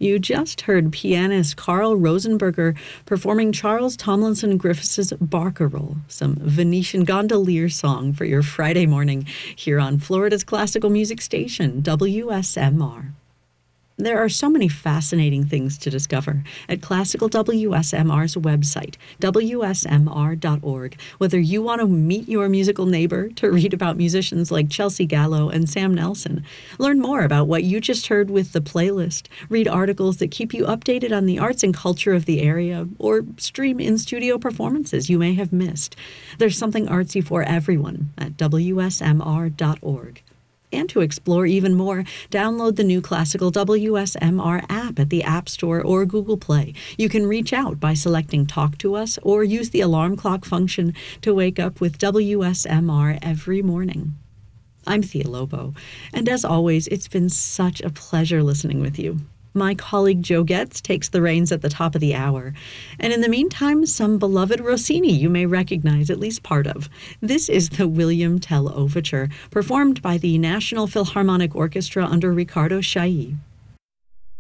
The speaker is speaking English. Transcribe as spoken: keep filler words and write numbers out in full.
You just heard pianist Carl Rosenberger performing Charles Tomlinson Griffiths' Barcarolle, some Venetian gondolier song for your Friday morning here on Florida's classical music station, W S M R. There are so many fascinating things to discover at Classical W S M R's website, W S M R dot org. Whether you want to meet your musical neighbor, to read about musicians like Chelsea Gallo and Sam Nelson, learn more about what you just heard with the playlist, read articles that keep you updated on the arts and culture of the area, or stream in-studio performances you may have missed, there's something artsy for everyone at W S M R dot org. And to explore even more, download the new Classical W S M R app at the App Store or Google Play. You can reach out by selecting Talk to Us or use the alarm clock function to wake up with W S M R every morning. I'm Thea Lobo, and as always, it's been such a pleasure listening with you. My colleague Joe Getz takes the reins at the top of the hour. And in the meantime, some beloved Rossini you may recognize at least part of. This is the William Tell Overture, performed by the National Philharmonic Orchestra under Riccardo Chailly.